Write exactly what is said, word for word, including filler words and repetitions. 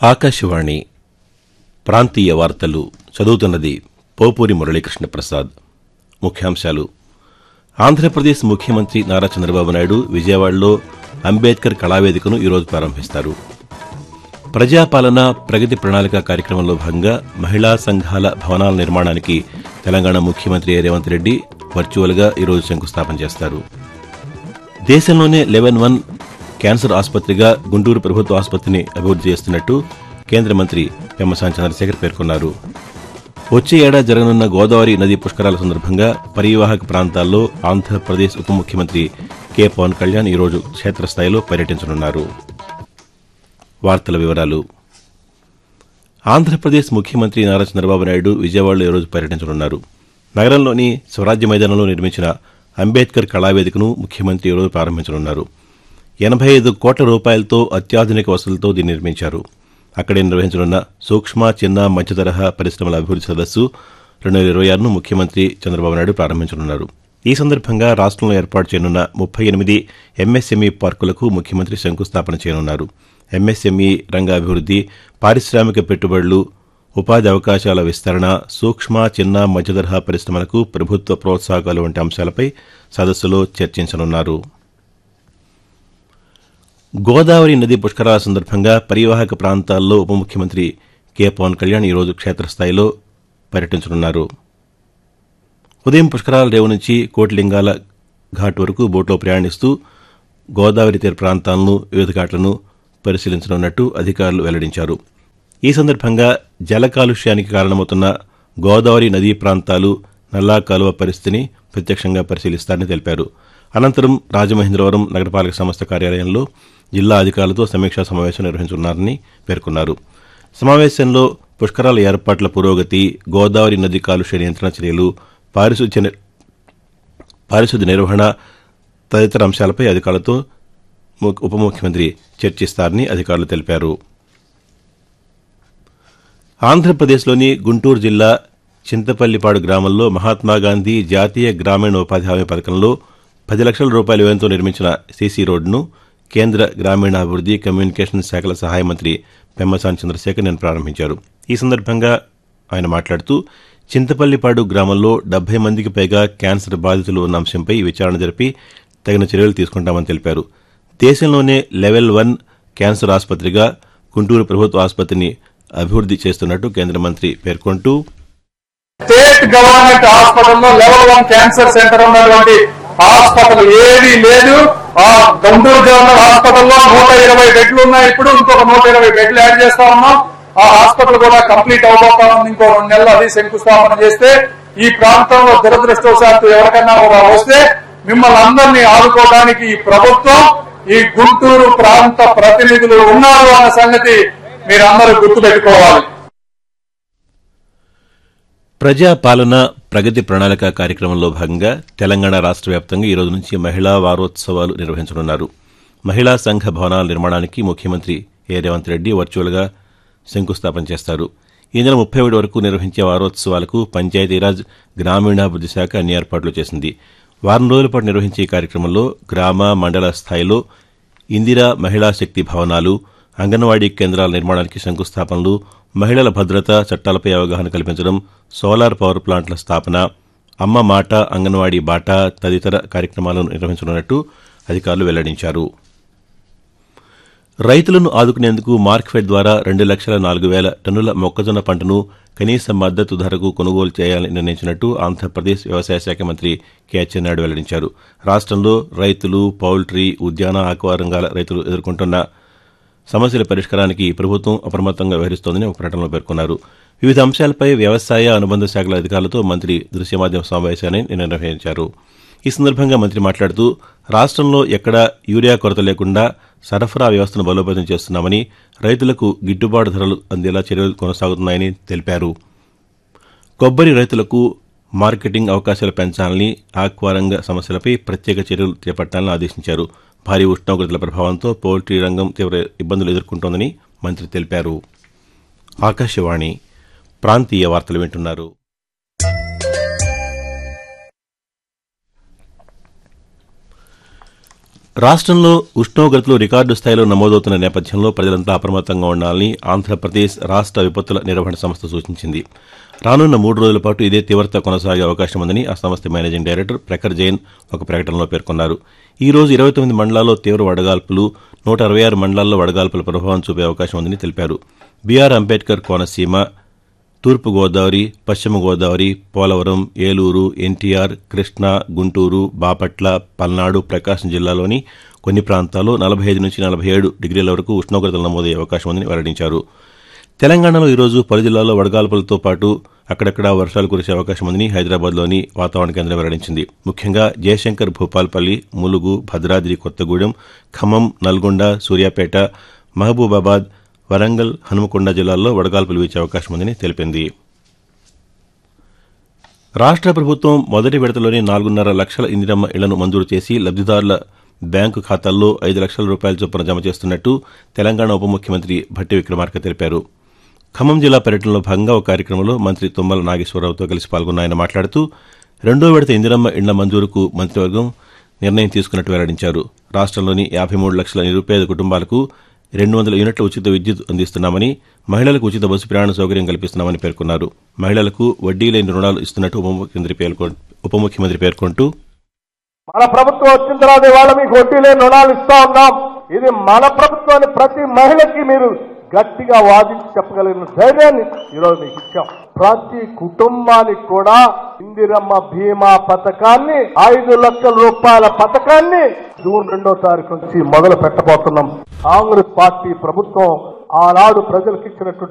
ఆకాశవాణి ప్రాంతీయ వార్తలు చదువుతున్నది పోపూరి మురళీకృష్ణ ప్రసాద్. ముఖ్యాంశాలు. ఆంధ్రప్రదేశ్ ముఖ్యమంత్రి నారా చంద్రబాబు నాయుడు విజయవాడలో అంబేద్కర్ కళావేదికను ఈరోజు ప్రారంభిస్తారు. ప్రజాపాలన ప్రగతి ప్రణాళిక కార్యక్రమంలో భాగంగా మహిళా సంఘాల భవనాల నిర్మాణానికి తెలంగాణ ముఖ్యమంత్రి రేవంత్ రెడ్డి వర్చువల్గా ఈరోజు శంకుస్థాపన చేస్తారు. దేశంలోనే లెవెన్ వన్ క్యాన్సర్ ఆసుపత్రిగా గుంటూరు ప్రభుత్వ ఆసుపత్రిని అభివృద్ది చేస్తున్నట్టు కేంద్ర మంత్రి పెమ్మసాని చంద్రశేఖర్ పేర్కొన్నారు. వచ్చే ఏడాది జరగనున్న గోదావరి నదీ పుష్కరాల సందర్భంగా పరీవాహక ప్రాంతాల్లో ఆంధ్రప్రదేశ్ ఉప ముఖ్యమంత్రి కె పవన్ కళ్యాణ్ ఈరోజు క్షేత్రస్థాయిలో పర్యటించనున్నారు. వార్తల వివరాలు. ఆంధ్రప్రదేశ్ ముఖ్యమంత్రి నారా చంద్రబాబు నాయుడు విజయవాడలో ఈరోజు పర్యటించనున్నారు. నగరంలోని స్వరాజ్య మైదానంలో నిర్మించిన అంబేద్కర్ కళావేదికను ముఖ్యమంత్రి ఈరోజు ప్రారంభించనున్నారు. ఎనభై ఐదు కోట్ల రూపాయలతో అత్యాధునిక వసతులతో దీన్ని నిర్మించారు. అక్కడే నిర్వహించనున్న సూక్ష్మ చిన్న మధ్య తరహా పరిశ్రమల అభివృద్ది సదస్సు రెండు వేల ఇరవై ఆరును ముఖ్యమంత్రి చంద్రబాబు నాయుడు ప్రారంభించనున్నారు. ఈ సందర్భంగా రాష్ట్రంలో ఏర్పాటు చేయనున్న ముప్పై ఎనిమిది ఎంఎస్ఎంఈ పార్కులకు ముఖ్యమంత్రి శంకుస్థాపన చేయనున్నారు. ఎంఎస్ఎంఈ రంగ అభివృద్ది, పారిశ్రామిక పెట్టుబడులు, ఉపాధి అవకాశాల విస్తరణ, సూక్ష్మ చిన్న మధ్య తరహా పరిశ్రమలకు ప్రభుత్వ ప్రోత్సాహకాలు వంటి అంశాలపై సదస్సులో చర్చించనున్నారు. గోదావరి నదీ పుష్కరాల సందర్భంగా పరీవాహక ప్రాంతాల్లో ఉప ముఖ్యమంత్రి కె పవన్ కళ్యాణ్ ఈరోజు క్షేత్రస్థాయిలో పర్యటించనున్నారు. ఉదయం పుష్కరాల రేవు నుంచి కోటిలింగాల ఘాట్ వరకు బోట్లో ప్రయాణిస్తూ గోదావరి తీర ప్రాంతాలను వివిధ ఘాట్లను పరిశీలించనున్నట్టు అధికారులు వెల్లడించారు. ఈ సందర్భంగా జల కాలుష్యానికి కారణమవుతున్న గోదావరి నదీ ప్రాంతాలు, నల్లా కాలువ పరిస్థితిని ప్రత్యక్షంగా పరిశీలిస్తారని తెలిపారు. అనంతరం రాజమహేంద్రవరం నగరపాలక సంస్థ కార్యాలయంలో జిల్లా అధికారులతో సమీక్షా సమావేశం నిర్వహించనున్నారని పేర్కొన్నారు. సమావేశంలో పుష్కరాల ఏర్పాట్ల పురోగతి, గోదావరి నదీ కాలుష్య నియంత్రణ చర్యలు, పారిశుద్ధ్య పారిశుద్ధ్య నిర్వహణ తదితర అంశాలపై అధికారులతో ఉప ముఖ్యమంత్రి చర్చిస్తారని అధికారులు తెలిపారు. ఆంధ్రప్రదేశ్లోని గుంటూరు జిల్లా చింతపల్లిపాడు గ్రామంలో మహాత్మాగాంధీ జాతీయ గ్రామీణ ఉపాధి హామీ పథకంలో పది లక్షల రూపాయల వ్యయంతో నిర్మించిన సీసీ రోడ్డును కేంద్ర గ్రామీణాభివృద్ది, కమ్యూనికేషన్ శాఖల సహాయ మంత్రి పెమ్మసాని చంద్రశేఖర్ నిన్న ప్రారంభించారు. ఈ సందర్భంగా ఆయన మాట్లాడుతూ చింతపల్లిపాడు గ్రామంలో డెబ్బై మందికి పైగా క్యాన్సర్ బాధితులు ఉన్న అంశంపై విచారణ జరిపి తగిన చర్యలు తీసుకుంటామని తెలిపారు. దేశంలోనే లెవెల్ వన్ క్యాన్సర్ ఆసుపత్రిగా గుంటూరు ప్రభుత్వ ఆసుపత్రిని అభివృద్ది చేస్తున్నట్టు కేంద్ర మంత్రి పేర్కొంటూ స్టేట్ గవర్నమెంట్ హాస్పిటల్లో లెవెల్ వన్ క్యాన్సర్ సెంటర్ ఉన్నటువంటి హాస్పిటల్ ఏది లేదు. ఆ గుంటూరు జనరల్ హాస్పిటల్లో నూట ఇరవై బెడ్లు ఉన్నాయి. ఇప్పుడు ఇంకొక నూట ఇరవై బెడ్లు యాడ్ చేస్తా ఉన్నాం. ఆ హాస్పిటల్ కూడా కంప్లీట్ అవబోతా ఉంది. ఇంకో రెండు నెలలు అది శంకుస్థాపన చేస్తే ఈ ప్రాంతంలో దురదృష్టవశాత్తు ఎవరికైనా వస్తే మిమ్మల్ని అందరినీ ఆదుకోవడానికి ఈ ప్రభుత్వం, ఈ గుంటూరు ప్రాంత ప్రతినిధులు ఉన్నారు అన్న సంగతి మీరందరూ గుర్తుపెట్టుకోవాలి. ప్రజాపాలన ప్రగతి ప్రణాళిక కార్యక్రమంలో భాగంగా తెలంగాణ రాష్ట్ర వ్యాప్తంగా ఈ రోజు నుంచి మహిళా వారోత్సవాలు నిర్వహించనున్నారు. మహిళా సంఘ భవనాల నిర్మాణానికి ముఖ్యమంత్రి ఏ రేవంత్ రెడ్డి వర్చువల్గా శంకుస్థాపన చేస్తారు. ఈ నెల ముప్పై ఒకటి వరకు నిర్వహించే వారోత్సవాలకు పంచాయతీరాజ్, గ్రామీణాభివృద్ది శాఖ అన్ని ఏర్పాట్లు చేసింది. వారం రోజుల పాటు నిర్వహించే ఈ కార్యక్రమంలో గ్రామ, మండల స్థాయిలో ఇందిరా మహిళా శక్తి భవనాలు, అంగన్వాడీ కేంద్రాల నిర్మాణానికి శంకుస్థాపనలు, మహిళల భద్రత చట్టాలపై అవగాహన కల్పించడం, సోలార్ పవర్ ప్లాంట్ల స్థాపన, అమ్మ మాట, అంగన్వాడీ బాట తదితర కార్యక్రమాలను నిర్వహించనున్నట్టు అధికారులు వెల్లడించారు. రైతులను ఆదుకునేందుకు మార్క్ఫెడ్ ద్వారా రెండు లక్షల నాలుగు వేల టన్నుల మొక్కజొన్న పంటను కనీస మద్దతు ధరకు కొనుగోలు చేయాలని నిర్ణయించినట్టు ఆంధ్రప్రదేశ్ వ్యవసాయ శాఖ మంత్రి కె అచ్చెన్నాయుడు వెల్లడించారు. రాష్ట్రంలో రైతులు, పౌల్ట్రీ, ఉద్యాన, ఆక్వా రంగాల రైతులు ఎదుర్కొంటున్న సమస్యల పరిష్కారానికి ప్రభుత్వం అప్రమత్తంగా వ్యవహరిస్తోందని ఒక ప్రకటనలో పేర్కొన్నారు. వివిధ అంశాలపై వ్యవసాయ, అనుబంధ శాఖల అధికారులతో మంత్రి దృశ్య మాధ్యమ సమావేశాన్ని నిన్న నిర్వహించారు. ఈ సందర్భంగా మంత్రి మాట్లాడుతూ రాష్ట్రంలో ఎక్కడా యూరియా కొరత లేకుండా సరఫరా వ్యవస్థను బలోపేతం చేస్తున్నామని, రైతులకు గిట్టుబాటు ధరలు అందేలా చర్యలు కొనసాగుతున్నాయని తెలిపారు. కొబ్బరి రైతులకు మార్కెటింగ్ అవకాశాలు పెంచాలని, ఆక్వా రంగ సమస్యలపై ప్రత్యేక చర్యలు చేపట్టాలని ఆదేశించారు. భారీ ఉష్ణోగ్రతల ప్రభావంతో పౌల్ట్రీ రంగం తీవ్ర ఇబ్బందులు ఎదుర్కొంటోందని మంత్రి తెలిపారు. ఆకాశవాణి ప్రాంతీయ వార్తలు వింటున్నారు. రాష్ట్రంలో ఉష్ణోగ్రతలు రికార్డు స్థాయిలో నమోదవుతున్న నేపథ్యంలో ప్రజలంతా అప్రమత్తంగా ఉండాలని ఆంధ్రప్రదేశ్ రాష్ట్ర విపత్తుల నిర్వహణ సంస్థ సూచించింది. రానున్న మూడు రోజుల పాటు ఇదే తీవ్రత కొనసాగే అవకాశం ఉందని ఆ సంస్థ మేనేజింగ్ డైరెక్టర్ ప్రఖర్ జైన్ ఒక ప్రకటనలో పేర్కొన్నారు. ఈ రోజు ఇరవై తొమ్మిది మండలాల్లో తీవ్ర వడగాల్పులు, నూట అరవై ఆరు మండలాల్లో వడగాల్పుల ప్రభావం చూపే అవకాశం ఉందని తెలిపారు. బీఆర్ అంబేద్కర్ కోనసీమ, తూర్పు గోదావరి, పశ్చిమ గోదావరి, పోలవరం, ఏలూరు, ఎన్టీఆర్, కృష్ణా, గుంటూరు, బాపట్ల, పల్నాడు, ప్రకాశం జిల్లాలోని కొన్ని ప్రాంతాల్లో నలభై ఐదు నుంచి నలభై ఏడు డిగ్రీల వరకు ఉష్ణోగ్రతలు నమోదయ్యే అవకాశం ఉందని వెల్లడించారు. తెలంగాణలో ఈరోజు పలు జిల్లాల్లో వడగాల్పులతో పాటు అక్కడక్కడా వర్షాలు కురిసే అవకాశం ఉందని హైదరాబాద్లోని వాతావరణ కేంద్రం వెల్లడించింది. ముఖ్యంగా జయశంకర్, భూపాల్పల్లి, ములుగు, భద్రాద్రి కొత్తగూడెం, ఖమ్మం, నల్గొండ, సూర్యాపేట, మహబూబాబాద్, వరంగల్, హనుమకొండ జిల్లాల్లో వడగాల్పులు వీచే అవకాశం ఉందని తెలిపింది. రాష్ట్ర ప్రభుత్వం మొదటి విడతలోనే నాలుగున్నర లక్షల ఇందిరమ్మ ఇళ్లను మంజూరు చేసి లబ్దిదారుల బ్యాంకు ఖాతాల్లో ఐదు లక్షల రూపాయల చొప్పున జమ చేస్తున్నట్టు తెలంగాణ ఉప ముఖ్యమంత్రి భట్టి విక్రమార్క తెలిపారు. ఖమ్మం జిల్లా పర్యటనలో భాగంగా ఒక కార్యక్రమంలో మంత్రి తుమ్మల నాగేశ్వరరావుతో కలిసి పాల్గొన్న ఆయన మాట్లాడుతూ రెండో విడత ఇందిరమ్మ ఇళ్ల మంజూరుకు మంత్రివర్గం నిర్ణయం తీసుకున్నట్టు వెల్లడించారు. రాష్ట్రంలోని యాభై మూడు లక్షల నిరుపేద కుటుంబాలకు రెండు వందల యూనిట్ల ఉచిత విద్యుత్ అందిస్తున్నామని, మహిళలకు ఉచిత బస్సు ప్రయాణ సౌకర్యం కల్పిస్తున్నామని పేర్కొన్నారు. మహిళలకు వడ్డీ లేని రుణాలు ఇస్తున్నట్టు ఉప ముఖ్యమంత్రి పేర్కొంటూ మన ప్రభుత్వం వచ్చిన తర్వాత ఇవాళ మీకు వడ్డీ లేని రుణాలు ఇస్తా ఉన్నాం. ఇది మన ప్రభుత్వాన్ని ప్రతి మహిళకి మీరు గట్టిగా వాదించి చెప్పగలిగిన ధైర్యాన్ని ఈరోజు మీకు ఇచ్చాం. ప్రతి కుటుంబానికి కూడా ఇందిరమ్మ బీమా పథకాన్ని, ఐదు లక్షల రూపాయల పథకాన్ని జూన్ రెండో తారీఖు నుంచి మొదలు పెట్టబోతున్నాం. కాంగ్రెస్ పార్టీ ప్రభుత్వం ఆనాడు ప్రజలకు ఇచ్చినట్టు